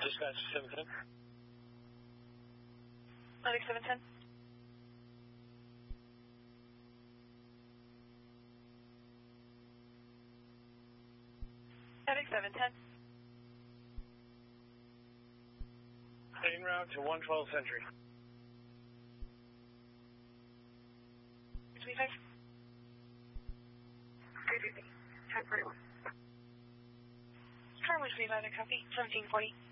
Dispatch 710. Medic 710. Medic 710. En route to 112 Century. 25. 350. 1041. Car 125, copy. 1740.